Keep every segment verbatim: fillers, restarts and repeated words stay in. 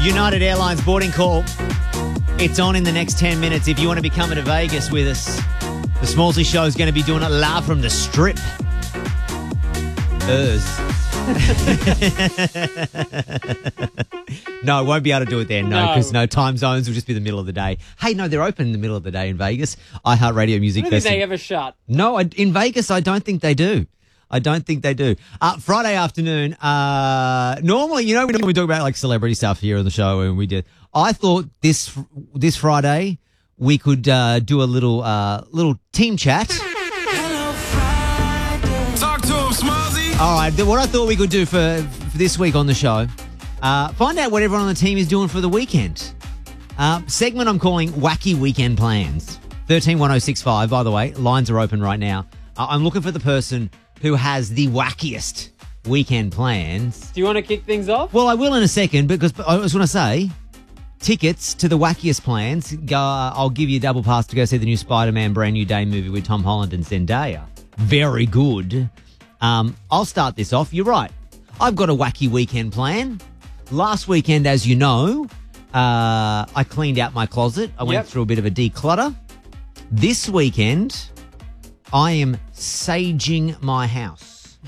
United Airlines boarding call. It's on in the next ten minutes. If you want to be coming to Vegas with us, the Smallsy Show is going to be doing it live from the Strip. Urs. No, won't be able to do it there. No, because no. no time zones will just be the middle of the day. Hey, no, they're open in the middle of the day in Vegas. iHeartRadio Music I don't Festival. think they ever shut. No, I, in Vegas, I don't think they do. I don't think they do. Uh, Friday afternoon, uh, normally, you know, we normally talk about like celebrity stuff here on the show, and we did. I thought this this Friday we could uh, do a little uh, little team chat. Talk to him, Smallsy. All right, what I thought we could do for, for this week on the show, uh, find out what everyone on the team is doing for the weekend. Uh, segment I'm calling Wacky Weekend Plans. thirteen one oh six five, by the way, lines are open right now. Uh, I'm looking for the person who has the wackiest weekend plans. Do you want to kick things off? Well, I will in a second, because I just want to say, tickets to the wackiest plans, go, I'll give you a double pass to go see the new Spider-Man brand new day movie with Tom Holland and Zendaya. Very good. Um, I'll start this off. You're right. I've got a wacky weekend plan. Last weekend, as you know, uh, I cleaned out my closet. I went Yep. through a bit of a declutter. This weekend, I am saging my house.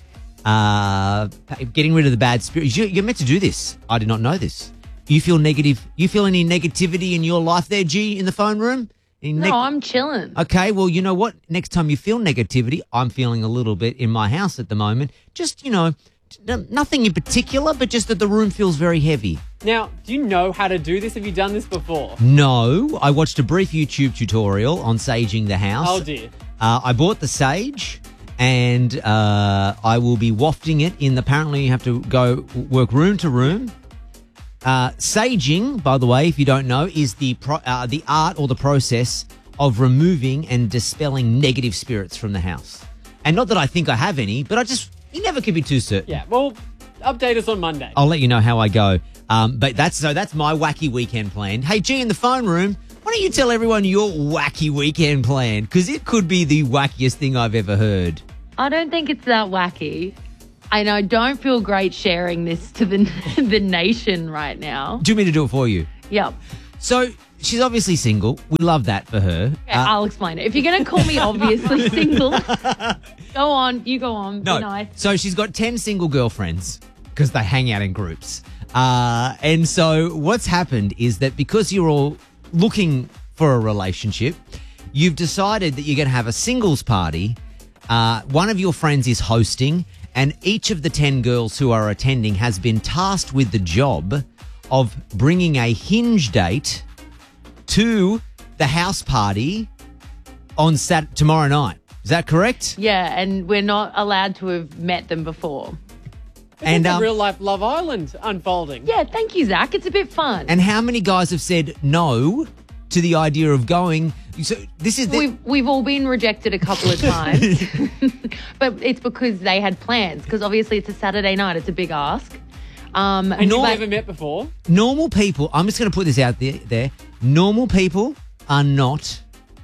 Uh, getting rid of the bad spirits. You- You're meant to do this. I did not know this. You feel negative? You feel any negativity in your life there, G, in the phone room? Any neg- No, I'm chilling. Okay, well, you know what? Next time you feel negativity, I'm feeling a little bit in my house at the moment. Just, you know, n- nothing in particular, but just that the room feels very heavy. Now, do you know how to do this? Have you done this before? No, I watched a brief YouTube tutorial on saging the house. Oh, dear. Uh, I bought the sage, and uh, I will be wafting it in. The, apparently, you have to go work room to room. Uh, saging, by the way, if you don't know, is the pro- uh, the art or the process of removing and dispelling negative spirits from the house. And not that I think I have any, but I just, you never can be too certain. Yeah, well, update us on Monday. I'll let you know how I go. Um, but that's so that's my wacky weekend plan. Hey, G, in the phone room, why don't you tell everyone your wacky weekend plan? Because it could be the wackiest thing I've ever heard. I don't think it's that wacky. And I don't feel great sharing this to the the nation right now. Do you want me to do it for you? Yep. So she's obviously single. We love that for her. Okay, Uh, I'll explain it. If you're going to call me obviously single, go on. You go on. no, Be nice. so she's got ten single girlfriends because they hang out in groups. Uh, and so what's happened is that because you're all looking for a relationship, you've decided that you're going to have a singles party. Uh, one of your friends is hosting, and each of the ten girls who are attending has been tasked with the job of bringing a hinge date to the house party on Sat- tomorrow night. Is that correct? Yeah, and we're not allowed to have met them before. It's and, like um, a real life Love Island unfolding. Yeah, thank you, Zach. It's a bit fun. And how many guys have said no to the idea of going? So this is the, We've, we've all been rejected a couple of times. But it's because they had plans. Because obviously it's a Saturday night. It's a big ask. Um, And you've but- never met before? normal people. I'm just going to put this out there. There, normal people are not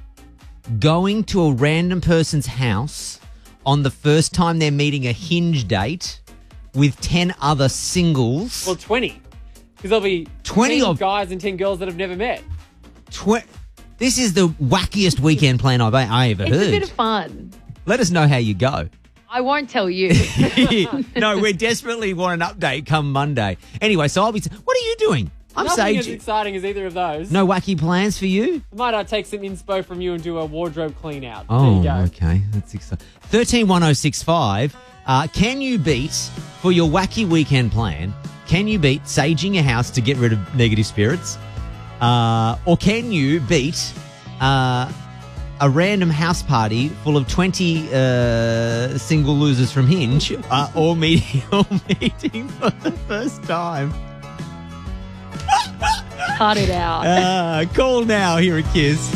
going to a random person's house on the first time they're meeting a hinge date with ten other singles. Well, twenty. Because there'll be twenty ten of- guys and ten girls that have never met. Tw- this is the wackiest weekend plan I've I ever It's heard. a bit of fun. Let us know how you go. I won't tell you. No, we desperately want an update come Monday. Anyway, so I'll be. What are you doing? I'm Nothing as saying exciting as either of those. no wacky plans for you. I might uh, take some inspo from you and do a wardrobe clean out. Oh, there you go. okay. That's exciting. thirteen one oh six five. Uh, can you beat, for your wacky weekend plan, can you beat saging your house to get rid of negative spirits? Uh, or can you beat uh, a random house party full of twenty uh, single losers from Hinge uh, all, meeting, all meeting for the first time? Cut it out. Uh, call now here at Kiss.